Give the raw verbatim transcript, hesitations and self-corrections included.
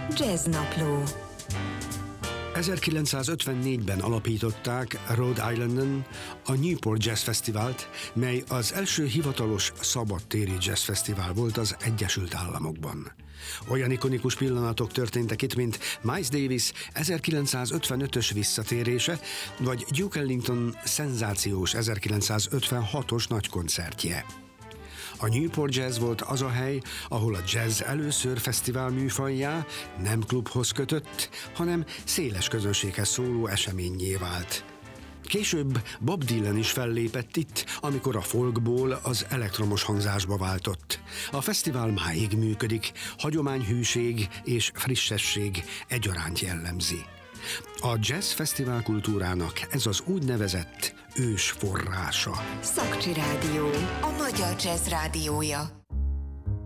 Jazznapló. ezerkilencszázötvennégyben alapították Rhode Islanden a Newport Jazz Fesztivált, mely az első hivatalos szabadtéri jazzfesztivál volt az Egyesült Államokban. Olyan ikonikus pillanatok történtek itt, mint Miles Davis ezerkilencszázötvenötös visszatérése, vagy Duke Ellington szenzációs ezerkilencszázötvenhatos nagykoncertje. A Newport Jazz volt az a hely, ahol a jazz először fesztivál műfajjá nem klubhoz kötött, hanem széles közönséghez szóló eseménnyé vált. Később Bob Dylan is fellépett itt, amikor a folkból az elektromos hangzásba váltott. A fesztivál máig működik, hagyományhűség és frissesség egyaránt jellemzi. A jazz fesztivál kultúrának ez az úgynevezett ős forrása. Szakcsi Rádió, a magyar jazz rádiója.